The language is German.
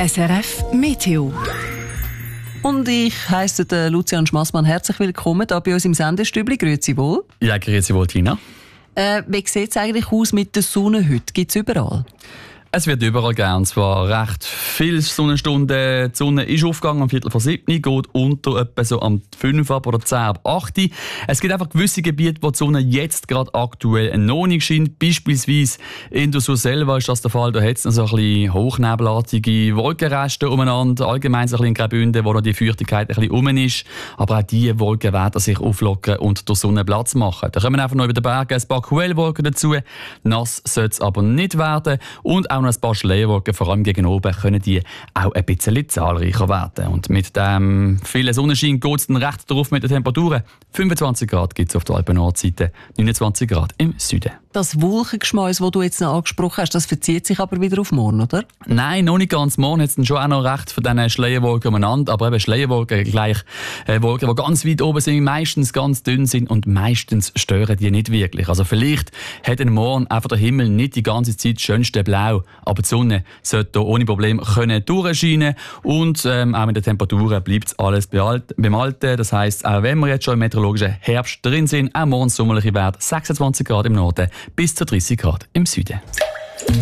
SRF Meteo. Und ich heisse Lucian Schmassmann. Herzlich willkommen hier bei uns im Sendestübli. Grüezi wohl. Ja, grüezi wohl, Tina. Wie sieht es eigentlich aus mit der Sonne heute? Gibt es überall? Es wird überall geben, und zwar recht viele Sonnenstunden. Die Sonne ist aufgegangen am 6:45, geht unter etwa so am 5 ab oder 10 ab 8. Es gibt einfach gewisse Gebiete, wo die Sonne jetzt gerade aktuell noch nicht scheint. Beispielsweise in der Sur selber ist das der Fall. Da hat es noch so ein bisschen hochnebelartige Wolkenreste umeinander. Allgemein so ein bisschen in Graubünden, wo noch die Feuchtigkeit ein bisschen rum ist. Aber auch diese Wolken werden sich auflockern und der Sonne Platz machen. Da kommen einfach noch über den Bergen ein paar Quellwolken dazu. Nass soll es aber nicht werden. Und auch noch ein paar Schleierwolken, vor allem gegen oben, können die auch ein bisschen zahlreicher werden. Und mit dem vielen Sonnenschein geht es dann recht drauf mit den Temperaturen. 25 Grad gibt es auf der Alpen-Nordseite, 29 Grad im Süden. Das Wolkengeschmäus, das du jetzt noch angesprochen hast, das verzieht sich aber wieder auf morgen, oder? Nein, noch nicht ganz. Morgen hat es dann schon auch noch recht von diesen Schleierwolken umeinander. Aber eben Schleierwolken gleich Wolken, die ganz weit oben sind, meistens ganz dünn sind und meistens stören die nicht wirklich. Also vielleicht hat morgen einfach der Himmel nicht die ganze Zeit das schönste Blau, aber die Sonne sollte hier ohne Probleme durchscheinen. Und auch mit den Temperaturen bleibt alles beim Alten. Das heisst, auch wenn wir jetzt schon im meteorologischen Herbst drin sind, auch morgen sommerliche Werte 26 Grad im Norden bis zu 30 Grad im Süden.